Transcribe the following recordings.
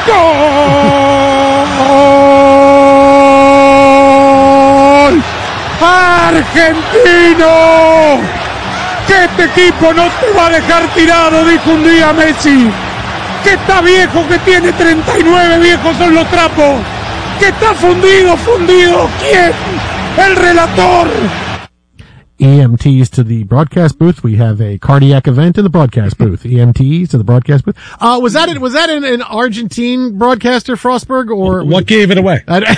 ¡Gol! ¡Argentino! Que este equipo no te va a dejar tirado, dijo un día Messi. Que está viejo, que tiene 39, viejos son los trapos. Que está fundido. ¿Quién? El relator. EMTs to the broadcast booth. We have a cardiac event in the broadcast booth. EMTs to the broadcast booth. Was that an Argentine broadcaster, Frostberg, or what gave it away? Not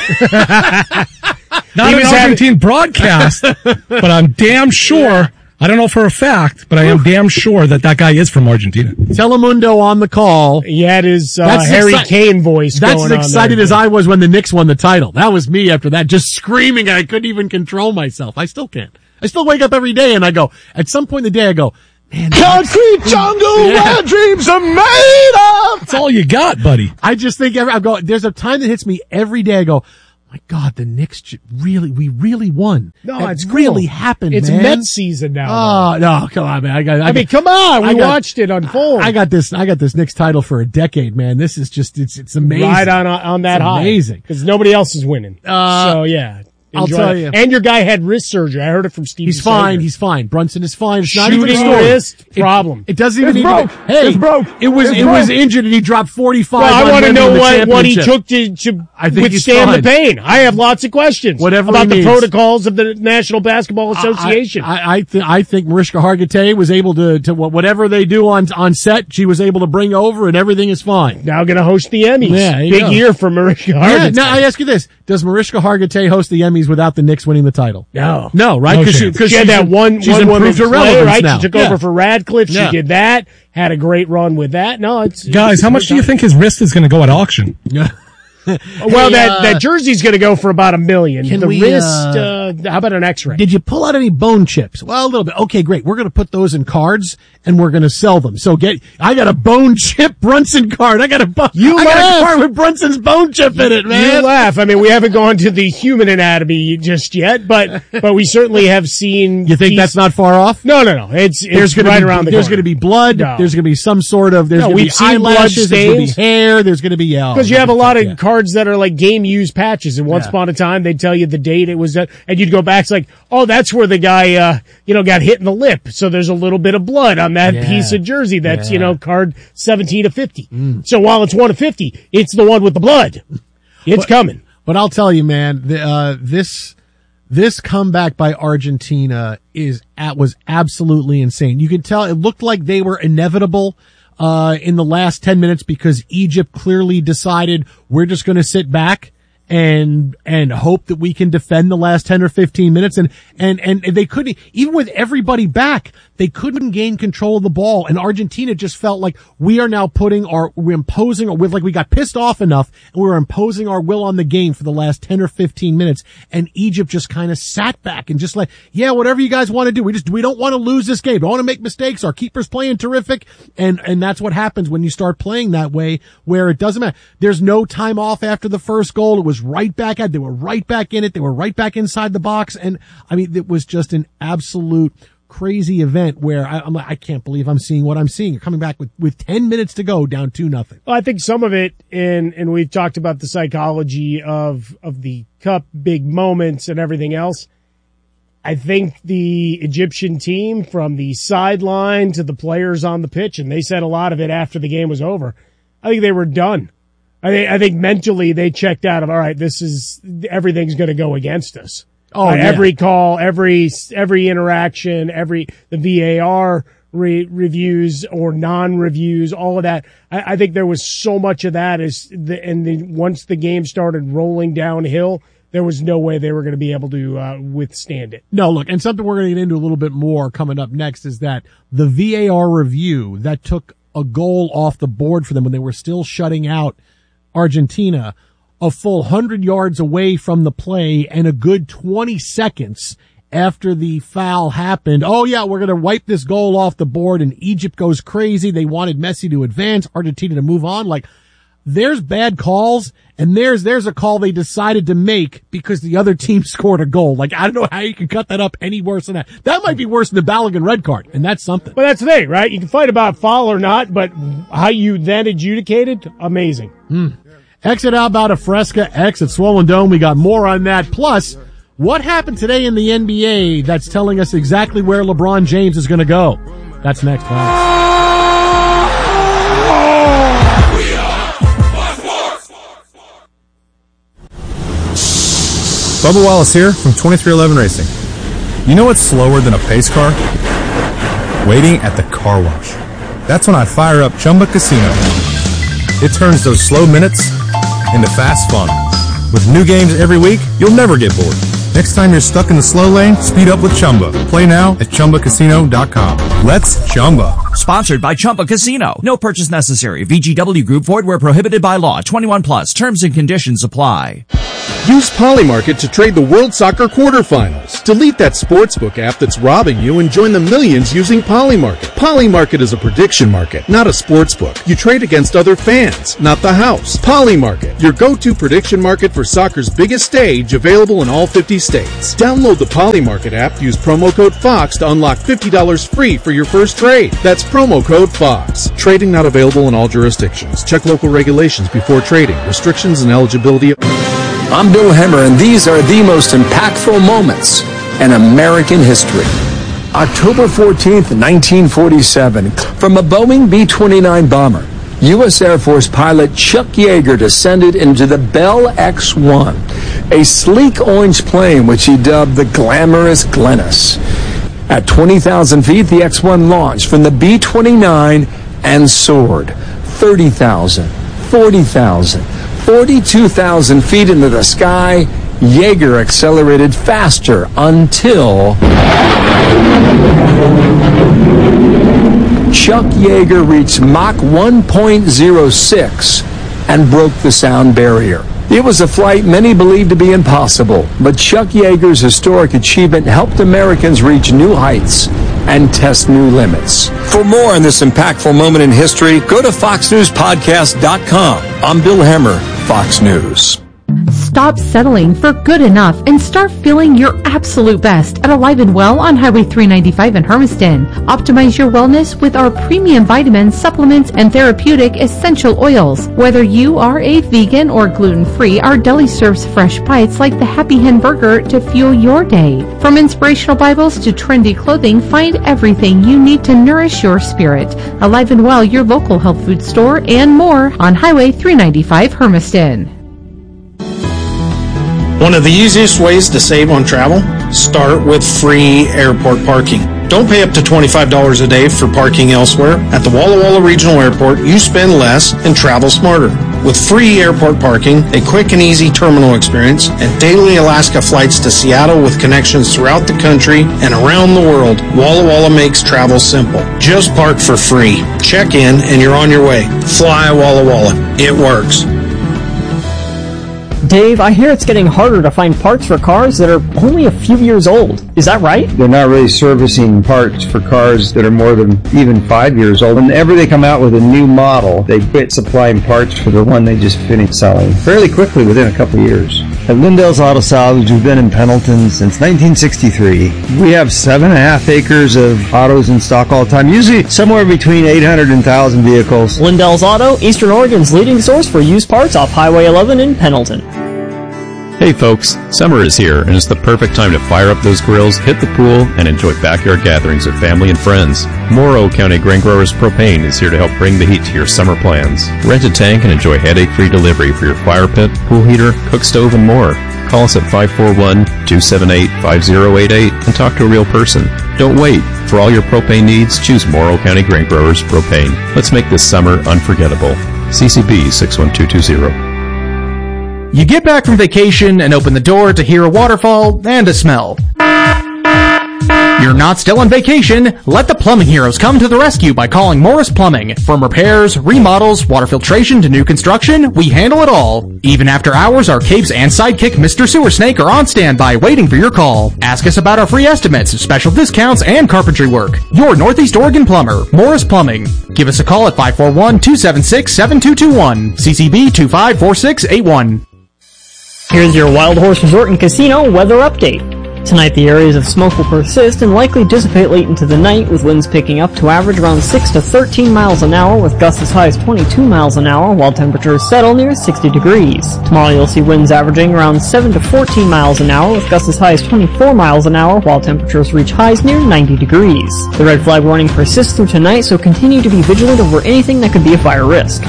an Argentine broadcast, but I'm damn sure. I don't know for a fact, but I am damn sure that guy is from Argentina. Telemundo on the call. He had his Harry Kane voice going on. That's as excited as I was when the Knicks won the title. That was me after that, just screaming. I couldn't even control myself. I still can't. I still wake up every day and I go, at some point in the day I go, man. Concrete jungle where dreams are made of. That's all you got, buddy. I just think there's a time that hits me every day. I go, my God, the Knicks we really won. No, that it's really cool. happened, It's man. Mets season now. Oh, no, come on, man. Come on. We watched it unfold. I got this Knicks title for a decade, man. This is just, it's amazing. Right on that high. Amazing. Because nobody else is winning. So, yeah. I'll tell you. And your guy had wrist surgery. I heard it from Steve. He's fine. He's fine. Brunson is fine. It's not even a Shooting story. wrist problem. It doesn't even It's need broke. to be. Hey, It's broke. It was It's broke. injured and he dropped 45. Well, I want to know what he took to I think he's withstand the fine. pain. I have lots of questions Whatever about he the needs. protocols of the National Basketball Association. I think Mariska Hargitay was able to whatever they do on set, she was able to bring over and everything is fine. Now going to host the Emmys. Yeah, you Big know. year for Mariska Hargitay. Yeah, now I ask you this. Does Mariska Hargitay host the Emmys without the Knicks winning the title? No, right? No Because chance. She had that one she's woman improved her play, relevance right? now. She took Yeah. over for Radcliffe. Yeah. She did that. Had a great run with that. No, Guys, how much do you think his wrist is going to go at auction? Well, that jersey's going to go for about $1 million. Can The we, wrist, how about an X-ray? Did you pull out any bone chips? Well, a little bit. Okay, great. We're going to put those in cards and we're going to sell them. So I got a bone chip Brunson card. I got a card with Brunson's bone chip in it, man. You laugh. I mean, we haven't gone to the human anatomy just yet, but we certainly have seen. You think that's not far off? No. It's right around the corner. There's going to be blood. No. There's going to be some sort of. There's going to be we've seen blood eyelashes. There's going to stains. be hair. There's going to be because you have a lot of cards that are like game used patches, and once upon a time they'd tell you the date it was, and you'd go back. It's like, oh, that's where the guy, got hit in the lip. So there's a little bit of blood on that piece of jersey. That's card 17 of 50. So while it's 1 of 50, it's the one with the blood. It's coming. But I'll tell you, man, this comeback by Argentina was absolutely insane. You could tell it looked like they were inevitable in the last 10 minutes because Egypt clearly decided we're just going to sit back and hope that we can defend the last 10 or 15 minutes. And they couldn't, even with everybody back, they couldn't gain control of the ball. And Argentina just felt like we are now we're imposing, like we got pissed off enough and we were imposing our will on the game for the last 10 or 15 minutes. And Egypt just kind of sat back and just like, yeah, whatever you guys want to do. We don't want to lose this game. Don't want to make mistakes. Our keeper's playing terrific. And that's what happens when you start playing that way, where it doesn't matter. There's no time off after the first goal. It was right back at, they were right back in it. They were right back inside the box. And I mean, it was just an absolute crazy event where I'm like, I can't believe I'm seeing what I'm seeing. You're coming back with 10 minutes to go, down 2-0. Well, I think some of it, and we've talked about the psychology of the cup, big moments and everything else. I think the Egyptian team, from the sideline to the players on the pitch, and they said a lot of it after the game was over, I think they were done. I think mentally they checked out of, all right, everything's going to go against us. Oh, yeah. Every call, every interaction, the VAR reviews or non-reviews, all of that. I think there was so much of that once the game started rolling downhill, there was no way they were going to be able to withstand it. No, look, and something we're going to get into a little bit more coming up next is that the VAR review that took a goal off the board for them when they were still shutting out Argentina, a full 100 yards away from the play and a good 20 seconds after the foul happened. Oh yeah, we're going to wipe this goal off the board, and Egypt goes crazy. They wanted Messi to advance, Argentina to move on. Like, there's bad calls, and there's a call they decided to make because the other team scored a goal. Like, I don't know how you can cut that up any worse than that. That might be worse than the Balogun red card, and that's something. But that's the thing, right? You can fight about foul or not, but how you then adjudicated, amazing. Exit out about a Fresca, X at Swollen Dome. We got more on that. Plus, what happened today in the NBA that's telling us exactly where LeBron James is going to go? That's next time. Bubba Wallace here from 2311 Racing. You know what's slower than a pace car? Waiting at the car wash. That's when I fire up Chumba Casino. It turns those slow minutes into fast fun. With new games every week, you'll never get bored. Next time you're stuck in the slow lane, speed up with Chumba. Play now at ChumbaCasino.com. Let's Chumba. Sponsored by Chumba Casino. No purchase necessary. VGW Group. Void where prohibited by law. 21 plus. Terms and conditions apply. Use Polymarket to trade the World Soccer quarterfinals. Delete that sportsbook app that's robbing you and join the millions using Polymarket. Polymarket is a prediction market, not a sportsbook. You trade against other fans, not the house. Polymarket, your go-to prediction market for soccer's biggest stage, available in all 50 states. Download the Polymarket app, use promo code FOX to unlock $50 free for your first trade. That's promo code FOX. Trading not available in all jurisdictions. Check local regulations before trading. Restrictions and eligibility. I'm Bill Hemmer, and these are the most impactful moments in American history. October 14th, 1947, from a Boeing B-29 bomber, U.S. Air Force pilot Chuck Yeager descended into the Bell X-1, a sleek orange plane which he dubbed the Glamorous Glennis. At 20,000 feet, the X-1 launched from the B-29 and soared 30,000, 40,000, 42,000 feet into the sky. Yeager accelerated faster until Chuck Yeager reached Mach 1.06 and broke the sound barrier. It was a flight many believed to be impossible, but Chuck Yeager's historic achievement helped Americans reach new heights and test new limits. For more on this impactful moment in history, go to FoxNewsPodcast.com. I'm Bill Hemmer, Fox News. Stop settling for good enough and start feeling your absolute best at Alive and Well on Highway 395 in Hermiston. Optimize your wellness with our premium vitamins, supplements, and therapeutic essential oils. Whether you are a vegan or gluten-free, our deli serves fresh bites like the Happy Hen Burger to fuel your day. From inspirational Bibles to trendy clothing, find everything you need to nourish your spirit. Alive and Well, your local health food store, and more on Highway 395 Hermiston. One of the easiest ways to save on travel, start with free airport parking. Don't pay up to $25 a day for parking elsewhere. At the Walla Walla Regional Airport, you spend less and travel smarter. With free airport parking, a quick and easy terminal experience, and daily Alaska flights to Seattle with connections throughout the country and around the world, Walla Walla makes travel simple. Just park for free. Check in and you're on your way. Fly Walla Walla. It works. Dave, I hear it's getting harder to find parts for cars that are only a few years old. Is that right? They're not really servicing parts for cars that are more than even 5 years old. Whenever they come out with a new model, they quit supplying parts for the one they just finished selling fairly quickly within a couple of years. At Lindell's Auto Salvage, we've been in Pendleton since 1963. We have 7.5 acres of autos in stock all the time, usually somewhere between 800 and 1,000 vehicles. Lindell's Auto, Eastern Oregon's leading source for used parts off Highway 11 in Pendleton. Hey folks, summer is here and it's the perfect time to fire up those grills, hit the pool, and enjoy backyard gatherings with family and friends. Morrow County Grain Growers Propane is here to help bring the heat to your summer plans. Rent a tank and enjoy headache-free delivery for your fire pit, pool heater, cook stove, and more. Call us at 541-278-5088 and talk to a real person. Don't wait. For all your propane needs, choose Morrow County Grain Growers Propane. Let's make this summer unforgettable. CCB 61220. You get back from vacation and open the door to hear a waterfall and a smell. You're not still on vacation. Let the plumbing heroes come to the rescue by calling Morris Plumbing. From repairs, remodels, water filtration to new construction, we handle it all. Even after hours, our capes and sidekick Mr. Sewer Snake are on standby waiting for your call. Ask us about our free estimates, special discounts, and carpentry work. Your Northeast Oregon plumber, Morris Plumbing. Give us a call at 541-276-7221. CCB 254681. Here's your Wild Horse Resort and Casino weather update. Tonight the areas of smoke will persist and likely dissipate late into the night, with winds picking up to average around 6 to 13 miles an hour with gusts as high as 22 miles an hour, while temperatures settle near 60 degrees. Tomorrow you'll see winds averaging around 7 to 14 miles an hour with gusts as high as 24 miles an hour, while temperatures reach highs near 90 degrees. The red flag warning persists through tonight, so continue to be vigilant over anything that could be a fire risk.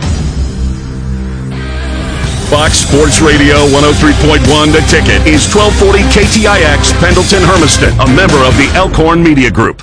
Fox Sports Radio 103.1 The Ticket is 1240 KTIX Pendleton Hermiston, a member of the Elkhorn Media Group.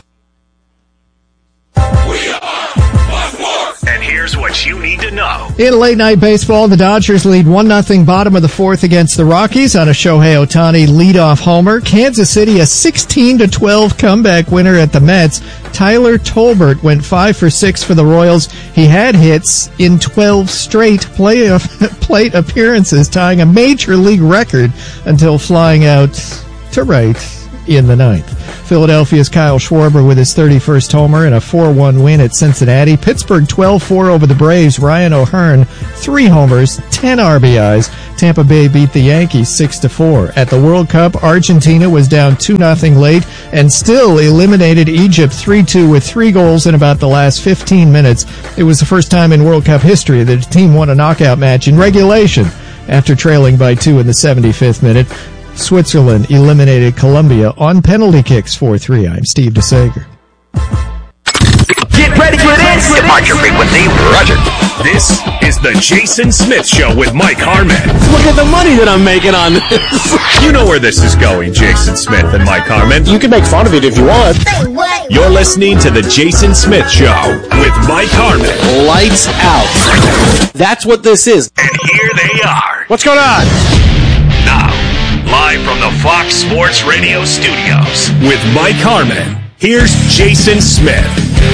And here's what you need to know. In late night baseball, the Dodgers lead 1-0 bottom of the fourth against the Rockies on a Shohei Ohtani leadoff homer. Kansas City a 16-12 comeback winner at the Mets. Tyler Tolbert went 5 for 6 for the Royals. He had hits in 12 straight plate appearances, tying a major league record until flying out to right in the ninth. Philadelphia's Kyle Schwarber with his 31st homer and a 4-1 win at Cincinnati. Pittsburgh 12-4 over the Braves. Ryan O'Hearn, 3 homers, 10 RBIs. Tampa Bay beat the Yankees 6-4. At the World Cup, Argentina was down 2-0 late and still eliminated Egypt 3-2 with 3 goals in about the last 15 minutes. It was the first time in World Cup history that a team won a knockout match in regulation after trailing by 2 in the 75th minute. Switzerland eliminated Colombia on penalty kicks 4-3. I'm Steve DeSager. Get ready for this! Departure frequency, roger. This is the Jason Smith Show with Mike Harmon. Look at the money that I'm making on this. You know where this is going, Jason Smith and Mike Harmon. You can make fun of it if you want. You're listening to the Jason Smith Show with Mike Harmon. Lights out. That's what this is. And here they are. What's going on? Now, live from the Fox Sports Radio studios with Mike Harmon, here's Jason Smith.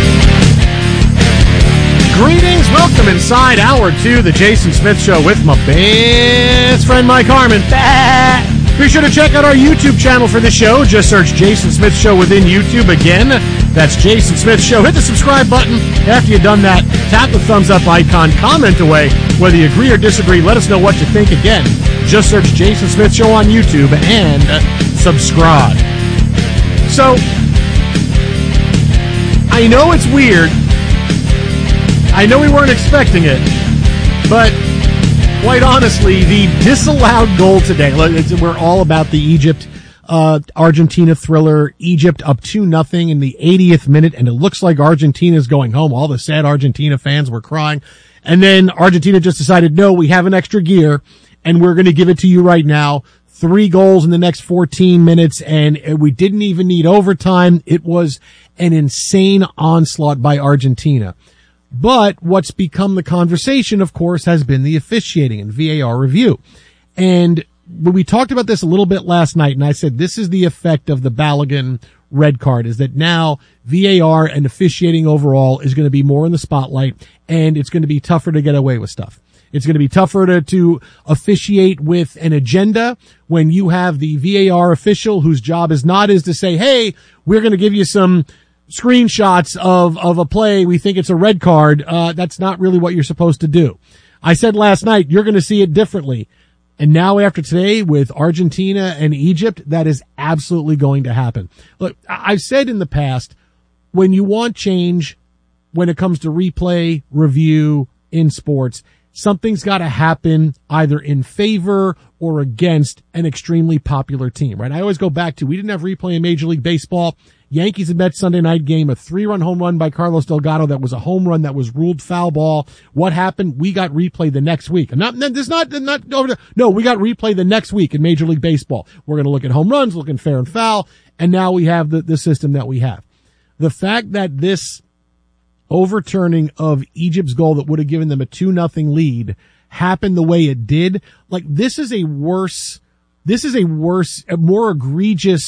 Greetings, welcome inside Hour 2, the Jason Smith Show with my best friend Mike Harmon. Be sure to check out our YouTube channel for the show. Just search Jason Smith Show within YouTube. Again, that's Jason Smith Show. Hit the subscribe button. After you've done that, tap the thumbs up icon, comment away. Whether you agree or disagree, let us know what you think. Again, just search Jason Smith Show on YouTube and subscribe. So, I know it's weird. I know we weren't expecting it, but quite honestly, the disallowed goal today, we're all about the Egypt, Argentina thriller. Egypt up 2-0 in the 80th minute, and it looks like Argentina's going home. All the sad Argentina fans were crying. And then Argentina just decided, no, we have an extra gear, and we're going to give it to you right now. 3 goals in the next 14 minutes, and we didn't even need overtime. It was an insane onslaught by Argentina. But what's become the conversation, of course, has been the officiating and VAR review. And we talked about this a little bit last night, and I said this is the effect of the Balogun red card, is that now VAR and officiating overall is going to be more in the spotlight, and it's going to be tougher to get away with stuff. It's going to be tougher to officiate with an agenda when you have the VAR official whose job is to say, hey, we're going to give you some screenshots of a play. We think it's a red card. That's not really what you're supposed to do. I said last night, you're going to see it differently. And now after today with Argentina and Egypt, that is absolutely going to happen. Look, I've said in the past, when you want change, when it comes to replay review in sports, something's got to happen either in favor or against an extremely popular team, right? I always go back to, we didn't have replay in Major League Baseball. Yankees and Mets Sunday night game, a 3-run home run by Carlos Delgado that was a home run that was ruled foul ball. What happened? We got replay the next week. No, we got replay the next week in Major League Baseball. We're going to look at home runs, looking fair and foul, and now we have the system that we have. The fact that this overturning of Egypt's goal that would have given them a 2-0 lead happened the way it did, like this is a more egregious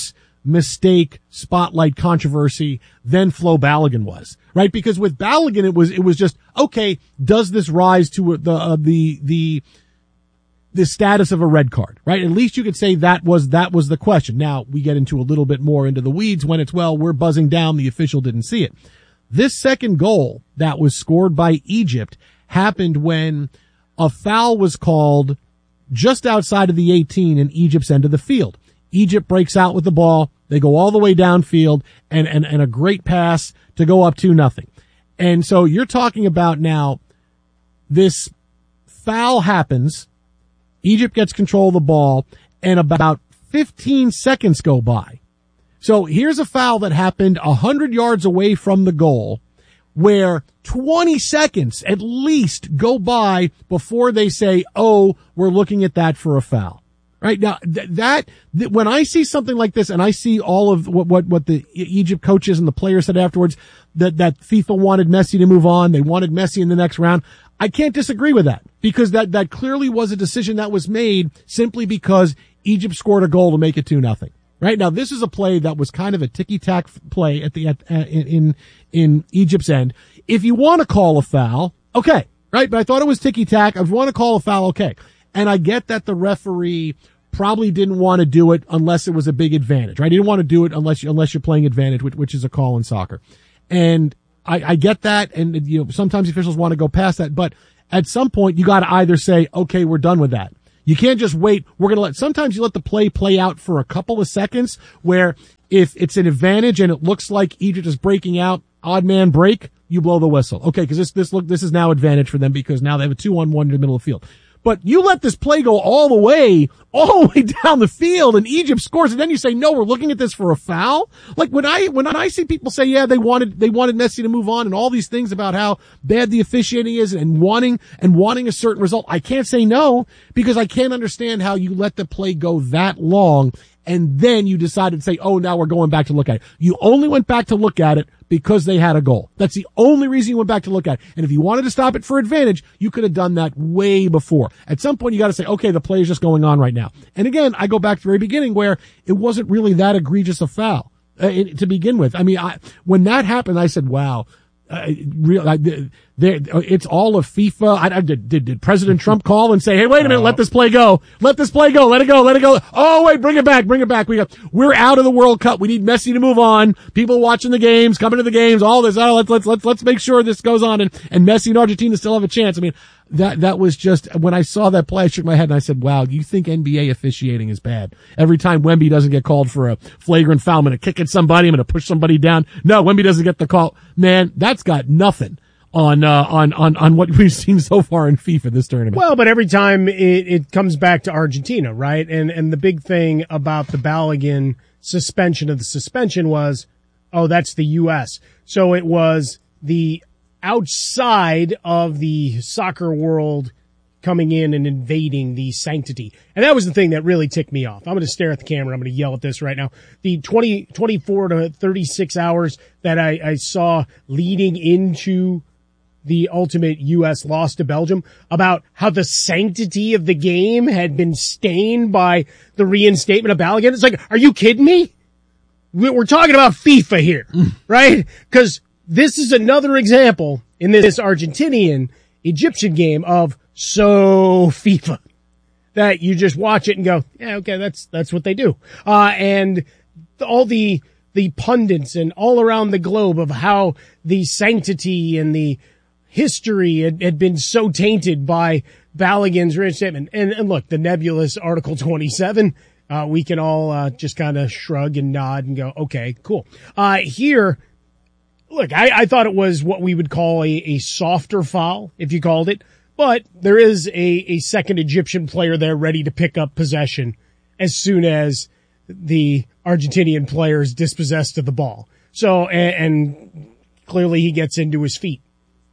mistake, spotlight, controversy than Flo Balogun was, right? Because with Balogun, it was just, okay, does this rise to the status of a red card, right? At least you could say that was the question. Now we get into a little bit more into the weeds when it's, well, we're buzzing down, the official didn't see it. This second goal that was scored by Egypt happened when a foul was called just outside of the 18 in Egypt's end of the field. Egypt breaks out with the ball. They go all the way downfield and a great pass to go up 2-0. And so you're talking about now this foul happens. Egypt gets control of the ball and about 15 seconds go by. So here's a foul that happened 100 yards away from the goal where 20 seconds at least go by before they say, oh, we're looking at that for a foul. Right now, when I see something like this, and I see all of what the Egypt coaches and the players said afterwards, that FIFA wanted Messi to move on, they wanted Messi in the next round. I can't disagree with that because that clearly was a decision that was made simply because Egypt scored a goal to make it 2-0. Right now, this is a play that was kind of a ticky-tack play in Egypt's end. If you want to call a foul, okay, right? But I thought it was ticky-tack. If you want to call a foul, okay. And I get that the referee probably didn't want to do it unless it was a big advantage, right? He didn't want to do it unless you're playing advantage, which is a call in soccer. And I get that. And, you know, sometimes officials want to go past that, but at some point you got to either say, okay, we're done with that. You can't just wait. Sometimes you let the play out for a couple of seconds where if it's an advantage and it looks like Egypt is breaking out, odd man break, you blow the whistle. Okay. Cause this is now advantage for them because now they have a 2-on-1 in the middle of the field. But you let this play go all the way down the field and Egypt scores and then you say, no, we're looking at this for a foul. Like when I see people say, yeah, they wanted Messi to move on and all these things about how bad the officiating is and wanting a certain result, I can't say no because I can't understand how you let the play go that long and then you decided to say, oh, now we're going back to look at it. You only went back to look at it because they had a goal. That's the only reason you went back to look at it. And if you wanted to stop it for advantage, you could have done that way before. At some point, you got to say, okay, the play is just going on right now. And again, I go back to the very beginning where it wasn't really that egregious a foul to begin with. I mean, when that happened, I said, wow. It's all of FIFA. Did President Trump call and say, hey, wait a minute, let this play go. Let it go. Oh, wait, bring it back. We're out of the World Cup. We need Messi to move on. People watching the games, coming to the games, all this. Oh, let's make sure this goes on and Messi and Argentina still have a chance. I mean, that was just, when I saw that play, I shook my head and I said, wow, you think NBA officiating is bad? Every time Wemby doesn't get called for a flagrant foul, I'm going to kick at somebody, I'm going to push somebody down. No, Wemby doesn't get the call. Man, that's got nothing on what we've seen so far in FIFA this tournament. Well, but every time it comes back to Argentina, right? And the big thing about the Balogun suspension of the suspension was, oh, that's the U.S. So it was the outside of the soccer world coming in and invading the sanctity. And that was the thing that really ticked me off. I'm going to stare at the camera. I'm going to yell at this right now. The 24 to 36 hours that I saw leading into the ultimate U.S. loss to Belgium about how the sanctity of the game had been stained by the reinstatement of Balogun. It's like, are you kidding me? We're talking about FIFA here, right? Because this is another example in this Argentinian Egyptian game of so FIFA that you just watch it and go, yeah, okay, that's what they do. And all the pundits and all around the globe of how the sanctity and the history had been so tainted by Balogun's reinstatement. And look, the nebulous Article 27, we can all just kind of shrug and nod and go, okay, cool. Here, look, I thought it was what we would call a softer foul, if you called it. But there is a second Egyptian player there ready to pick up possession as soon as the Argentinian player is dispossessed of the ball. So, and clearly he gets into his feet.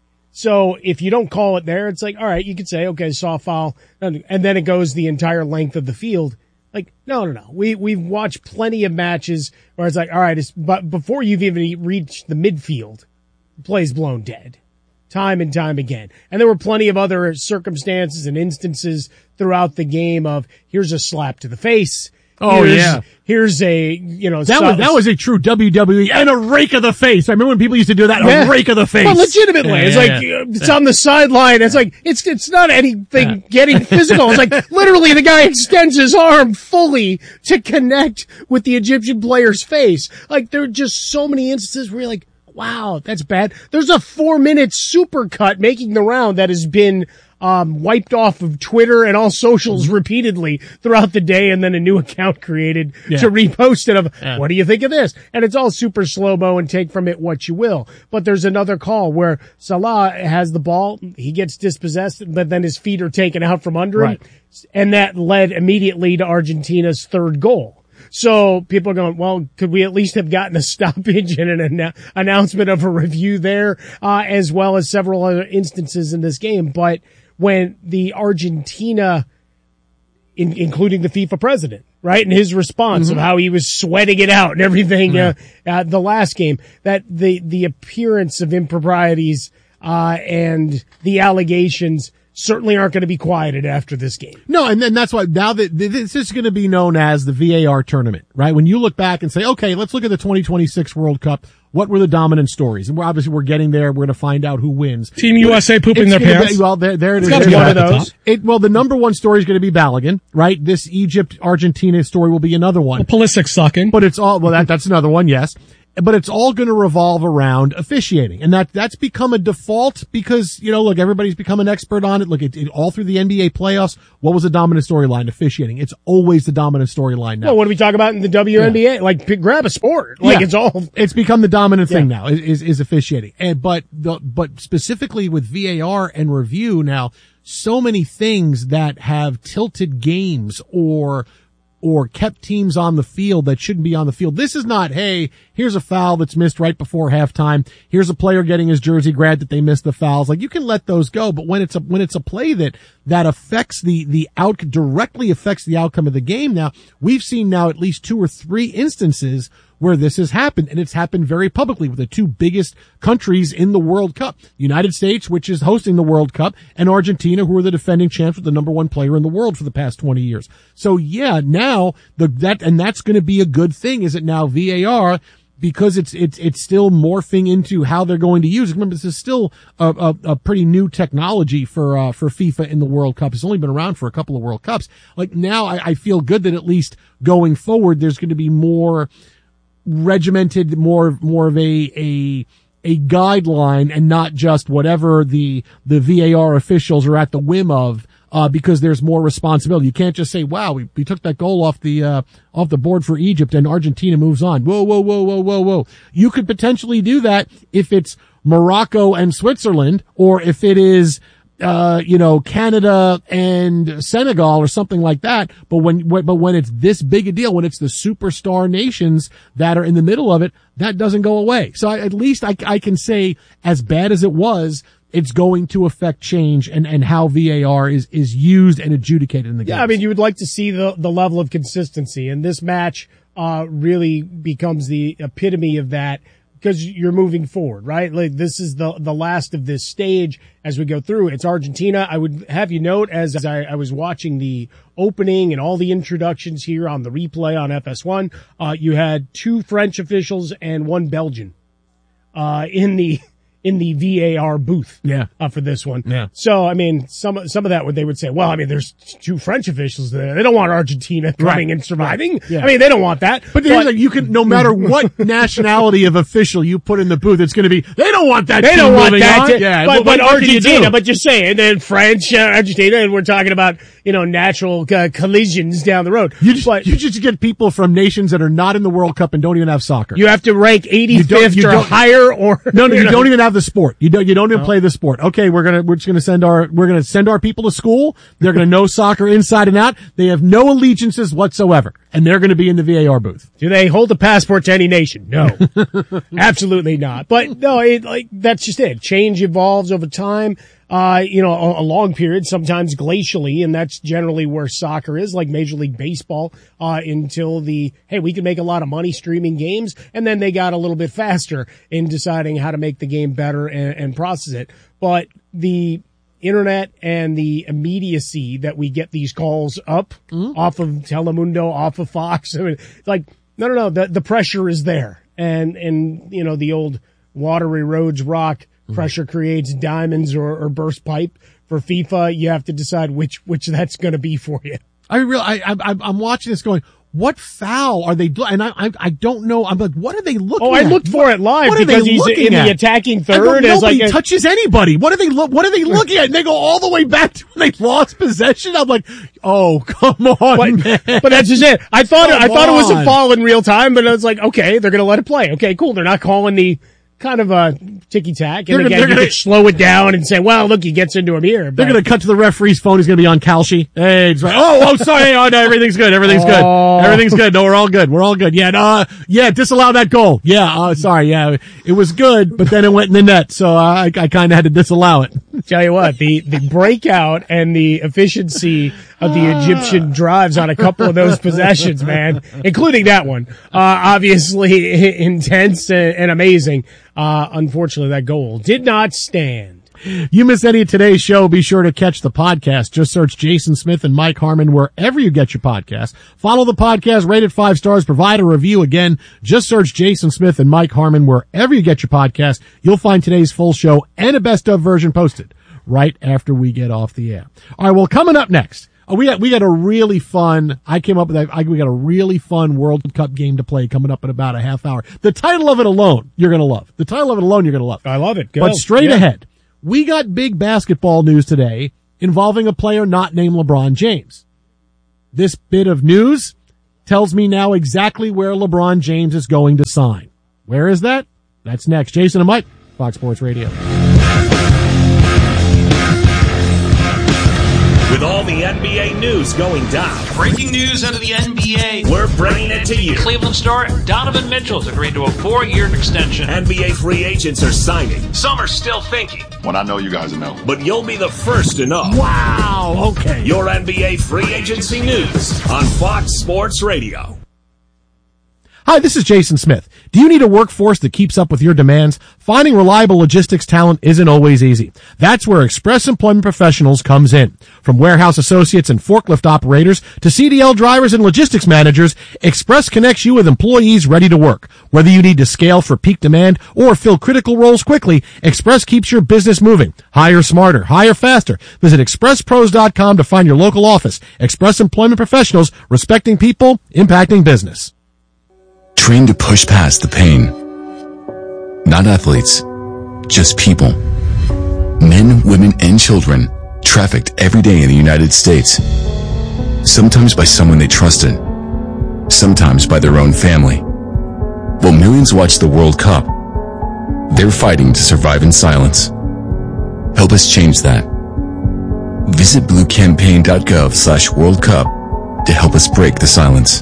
So if you don't call it there, it's like, all right, you could say, okay, soft foul, and then it goes the entire length of the field. Like, no. We've watched plenty of matches where it's like, all right, but before you've even reached the midfield, the play's blown dead. Time and time again. And there were plenty of other circumstances and instances throughout the game of here's a slap to the face, Oh, yeah. Here's a, that was a true WWE and a rake of the face. I remember when people used to do that, a rake of the face. Well, legitimately. It's on the sideline. It's like, it's not anything getting physical. It's like, literally the guy extends his arm fully to connect with the Egyptian player's face. Like, there are just so many instances where you're like, wow, that's bad. There's a 4-minute supercut making the round that has been wiped off of Twitter and all socials repeatedly throughout the day, and then a new account created to repost it of, what do you think of this? And it's all super slow-mo and take from it what you will. But there's another call where Salah has the ball, he gets dispossessed, but then his feet are taken out from under him. And that led immediately to Argentina's third goal. So people are going, well, could we at least have gotten a stoppage and an announcement of a review there, as well as several other instances in this game? But when the Argentina, including the FIFA president, right, and his response of how he was sweating it out and everything, the last game, that the appearance of improprieties, and the allegations certainly aren't going to be quieted after this game. No, and then that's why now that this is going to be known as the VAR tournament, right? When you look back and say, okay, let's look at the 2026 World Cup. What were the dominant stories? And we're getting there. We're going to find out who wins. Team USA pooping their pants. Well, there it is. It's one of those. The number one story is going to be Balogun, right? This Egypt-Argentina story will be another one. Pulisic sucking. But it's all, that's another one, yes. But it's all going to revolve around officiating. And that's become a default because, look, everybody's become an expert on it. Look, it all through the NBA playoffs, what was the dominant storyline? Officiating. It's always the dominant storyline now. Well, what do we talk about in the WNBA? Yeah. Like, grab a sport. Like, it's become the dominant thing now, is officiating. But specifically with VAR and review now, so many things that have tilted games or kept teams on the field that shouldn't be on the field. This is not, hey, here's a foul that's missed right before halftime. Here's a player getting his jersey grabbed that they missed the fouls. Like, you can let those go, but when it's a play that affects directly affects the outcome of the game now, we've seen now at least 2 or 3 instances where this has happened, and it's happened very publicly with the 2 biggest countries in the World Cup. United States, which is hosting the World Cup, and Argentina, who are the defending champs with the number 1 player in the world for the past 20 years. So now that's going to be a good thing, is it now VAR, because it's still morphing into how they're going to use it. Remember, this is still a pretty new technology for FIFA in the World Cup. It's only been around for a couple of World Cups. Like, now I feel good that at least going forward, there's going to be more regimented, more of a guideline, and not just whatever the VAR officials are at the whim of, because there's more responsibility. You can't just say, wow, we took that goal off the board for Egypt and Argentina moves on. Whoa. You could potentially do that if it's Morocco and Switzerland, or if it is Canada and Senegal or something like that. But when it's this big a deal, when it's the superstar nations that are in the middle of it, that doesn't go away. So at least I can say, as bad as it was, it's going to affect change and how VAR is used and adjudicated in the game. Yeah, I mean, you would like to see the level of consistency, and this match really becomes the epitome of that, because you're moving forward, right? Like, this is the last of this stage as we go through. It's Argentina. I would have you note, as I was watching the opening and all the introductions here on the replay on FS1, you had 2 French officials and 1 Belgian in the VAR booth. For this one. Yeah. So, I mean, some of that they would say, well, I mean, there's 2 French officials there. They don't want Argentina coming and surviving. Right. Yeah. I mean, they don't want that. But you can, no matter what nationality of official you put in the booth, it's going to be, they don't want that. They don't want that. Yeah. But Argentina, but just saying, and then French, Argentina, and we're talking about, natural collisions down the road. You just get people from nations that are not in the World Cup and don't even have soccer. You have to rank 85th or higher, or no, you don't even have the sport. You don't even play the sport. Okay, we're just gonna send our people to school. They're gonna know soccer inside and out. They have no allegiances whatsoever, and they're gonna be in the VAR booth. Do they hold a passport to any nation? No, absolutely not. But no, that's just it. Change evolves over time. A long period, sometimes glacially, and that's generally where soccer is, like Major League Baseball, until we can make a lot of money streaming games, and then they got a little bit faster in deciding how to make the game better and process it. But the internet and the immediacy that we get these calls up off of Telemundo, off of Fox. I mean, it's like, no. The pressure is there. And, the old water erodes rock, pressure creates diamonds or burst pipe. For FIFA, you have to decide which that's going to be for you. I'm watching this going, what foul are they doing? And I don't know. I'm like, what are they looking at? I looked for it live because he's in the attacking third. Nobody touches anybody. What are they looking at? And they go all the way back to when they lost possession. I'm like, oh, come on, man. But that's just it. I thought it was a foul in real time, but I was like, okay, they're going to let it play. Okay, cool. They're not calling the kind of a ticky-tack. And again, you could slow it down and say, well, look, he gets into him here. They're going to cut to the referee's phone. He's going to be on Kalshi. Hey, it's like, sorry. Oh, no, everything's good. Everything's good. No, we're all good. Yeah, disallow that goal. Yeah, sorry. Yeah, it was good, but then it went in the net. So I kind of had to disallow it. Tell you what, the breakout and the efficiency of the Egyptian drives on a couple of those possessions, man, including that one, obviously intense and amazing. Unfortunately, that goal did not stand. You miss any of today's show, be sure to catch the podcast. Just search Jason Smith and Mike Harmon wherever you get your podcast. Follow the podcast, rate it 5 stars, provide a review. Again, just search Jason Smith and Mike Harmon wherever you get your podcast. You'll find today's full show and a best of version posted right after we get off the air. All right, well, coming up next, we got a really fun, we got a really fun World Cup game to play coming up in about a half hour. The title of it alone, you're going to love. I love it. Go. But straight ahead, we got big basketball news today involving a player not named LeBron James. This bit of news tells me now exactly where LeBron James is going to sign. Where is that? That's next. Jason and Mike, Fox Sports Radio. With all the NBA news going down. Breaking news out of the NBA. We're bringing it to you. Cleveland star Donovan Mitchell's agreed to a 4-year extension. NBA free agents are signing. Some are still thinking. When I know, you guys will know. But you'll be the first to know. Wow, okay. Your NBA free agency news on Fox Sports Radio. Hi, this is Jason Smith. Do you need a workforce that keeps up with your demands? Finding reliable logistics talent isn't always easy. That's where Express Employment Professionals comes in. From warehouse associates and forklift operators to CDL drivers and logistics managers, Express connects you with employees ready to work. Whether you need to scale for peak demand or fill critical roles quickly, Express keeps your business moving. Hire smarter, hire faster. Visit expresspros.com to find your local office. Express Employment Professionals, respecting people, impacting business. Trained to push past the pain. Not athletes, just people. Men, women, and children trafficked every day in the United States. Sometimes by someone they trusted, sometimes by their own family. While millions watch the World Cup, they're fighting to survive in silence. Help us change that. Visit bluecampaign.gov/World Cup to help us break the silence.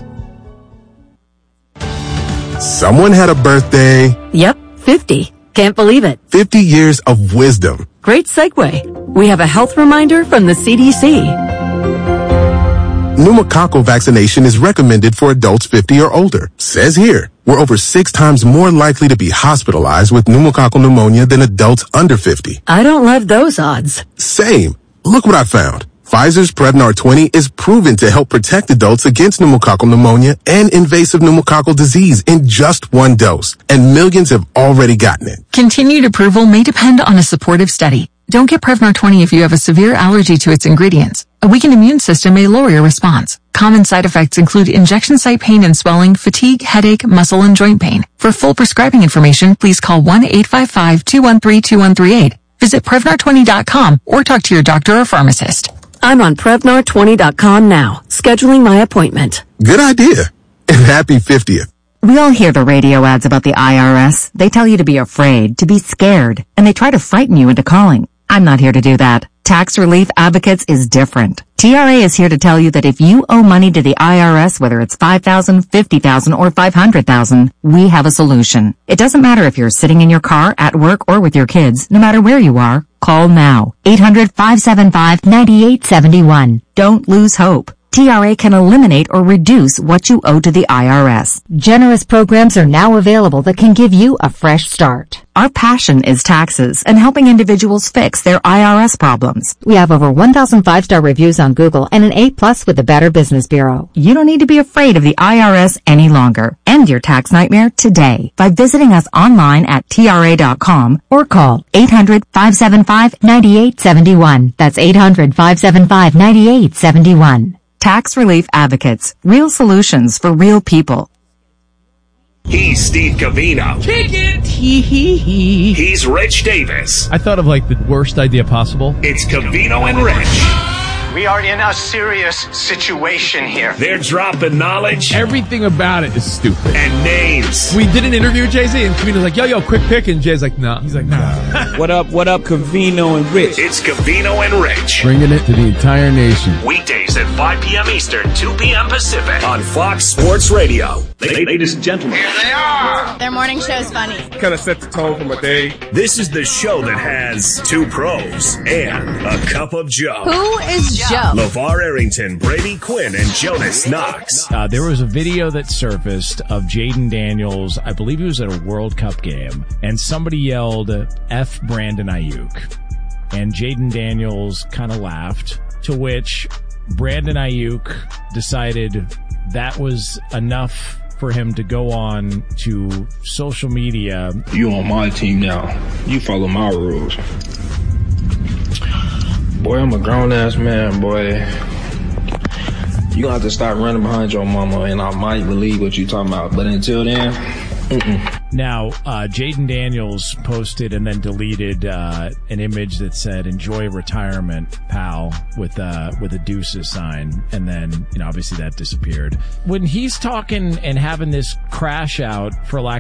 Someone had a birthday. Yep, 50. Can't believe it. 50 years of wisdom. Great segue. We have a health reminder from the CDC. Pneumococcal vaccination is recommended for adults 50 or older. Says here, we're over 6 times more likely to be hospitalized with pneumococcal pneumonia than adults under 50. I don't love those odds. Same. Look what I found. Pfizer's Prevnar 20 is proven to help protect adults against pneumococcal pneumonia and invasive pneumococcal disease in just 1 dose, and millions have already gotten it. Continued approval may depend on a supportive study. Don't get Prevnar 20 if you have a severe allergy to its ingredients. A weakened immune system may lower your response. Common side effects include injection site pain and swelling, fatigue, headache, muscle, and joint pain. For full prescribing information, please call 1-855-213-2138. Visit Prevnar20.com or talk to your doctor or pharmacist. I'm on Prevnar20.com now, scheduling my appointment. Good idea. And happy 50th. We all hear the radio ads about the IRS. They tell you to be afraid, to be scared, and they try to frighten you into calling. I'm not here to do that. Tax Relief Advocates is different. TRA is here to tell you that if you owe money to the IRS, whether it's $5,000, $50,000, or $500,000, we have a solution. It doesn't matter if you're sitting in your car, at work, or with your kids. No matter where you are, call now. 800-575-9871. Don't lose hope. TRA can eliminate or reduce what you owe to the IRS. Generous programs are now available that can give you a fresh start. Our passion is taxes and helping individuals fix their IRS problems. We have over 1,000 5-star reviews on Google and an A+ with the Better Business Bureau. You don't need to be afraid of the IRS any longer. End your tax nightmare today by visiting us online at TRA.com or call 800-575-9871. That's 800-575-9871. Tax Relief Advocates. Real solutions for real people. He's Steve Covino. Kick it! Hee. He's Rich Davis. I thought of like the worst idea possible. It's Covino and Rich. We are in a serious situation here. They're dropping knowledge. Everything about it is stupid. And names. We did an interview with Jay-Z, and Covino's like, yo, quick pick. And Jay's like, nah. He's like, nah. What up, Covino and Rich? It's Covino and Rich. Bringing it to the entire nation. Weekdays at 5 p.m. Eastern, 2 p.m. Pacific. On Fox Sports Radio. Ladies and gentlemen. Here they are. Their morning show's funny. Kind of set the tone for my day. This is the show that has 2 pros and a cup of Joe. Who is Joe? LeVar Arrington, Brady Quinn, and Jonas Knox. There was a video that surfaced of Jaden Daniels. I believe he was at a World Cup game, and somebody yelled, F Brandon Ayuk. And Jaden Daniels kind of laughed, to which Brandon Ayuk decided that was enough for him to go on to social media. You on my team now. You follow my rules. Boy, I'm a grown-ass man, boy. You gonna have to start running behind your mama, and I might believe what you talking about. But until then, Now, Jaden Daniels posted and then deleted an image that said, enjoy retirement, pal, with a deuces sign. And then, obviously that disappeared. When he's talking and having this crash out, for lack